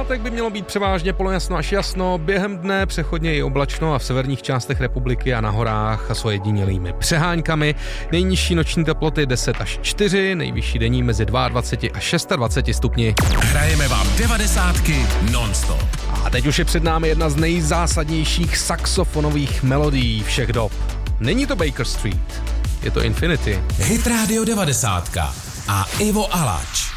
pátek by mělo být převážně polojasno až jasno, během dne přechodně i oblačno a v severních částech republiky a na horách a s ojedinělými přeháňkami. Nejnižší noční teploty 10 až 4, nejvyšší denní mezi 22 až 26 stupni. Hrajeme vám 90 non-stop. A teď už je před námi jedna z nejzásadnějších saxofonových melodií všech dob. Není to Baker Street, je to Infinity. Hit Radio 90 a Ivo Alač.